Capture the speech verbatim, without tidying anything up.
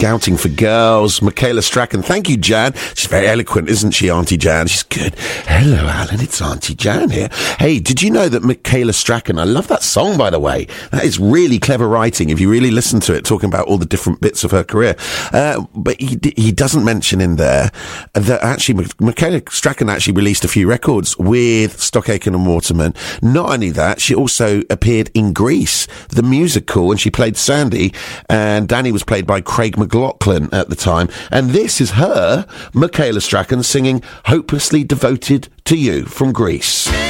Scouting for Girls, Michaela Strachan. Thank you, Jan. She's very eloquent, isn't she, Auntie Jan? She's good. Hello, Alan. It's Auntie Jan here. Hey, did you know that Michaela Strachan, I love that song, by the way. That is really clever writing, if you really listen to it, talking about all the different bits of her career. Uh, but he he doesn't mention in there that actually Michaela Strachan actually released a few records with Stock Aitken and Waterman. Not only that, she also appeared in Grease, the musical, and she played Sandy, and Danny was played by Craig McLachlan at the time. And this is her, Michaela Strachan, singing Hopelessly Devoted to You from Grease.